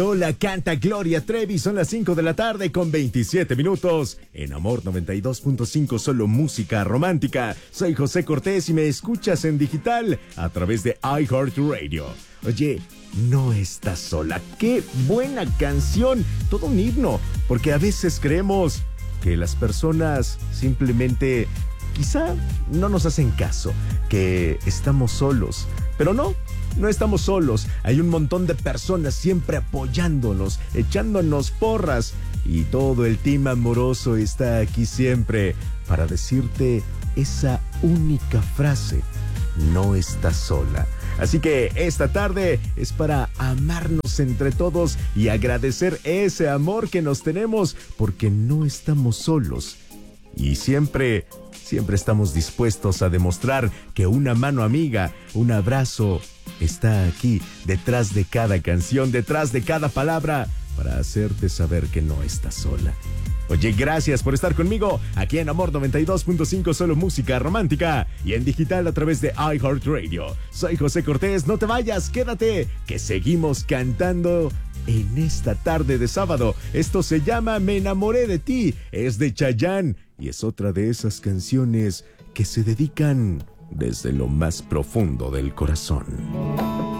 Hola, canta Gloria Trevi, son las 5 de la tarde con 27 minutos. En Amor 92.5, solo música romántica. Soy José Cortés y me escuchas en digital a través de iHeartRadio. Oye, no estás sola. ¡Qué buena canción! Todo un himno, porque a veces creemos que las personas simplemente quizá no nos hacen caso, que estamos solos. Pero no estamos solos. Hay un montón de personas siempre apoyándonos, echándonos porras. Y todo el team amoroso está aquí siempre para decirte esa única frase: no estás sola. Así que esta tarde es para amarnos entre todos y agradecer ese amor que nos tenemos, porque no estamos solos. Y siempre estamos dispuestos a demostrar que una mano amiga, un abrazo, está aquí detrás de cada canción, detrás de cada palabra, para hacerte saber que no estás sola. Oye, gracias por estar conmigo aquí en Amor 92.5, solo música romántica, y en digital a través de iHeartRadio. Soy José Cortés, no te vayas, quédate, que seguimos cantando en esta tarde de sábado. Esto se llama Me enamoré de ti, es de Chayanne y es otra de esas canciones que se dedican desde lo más profundo del corazón.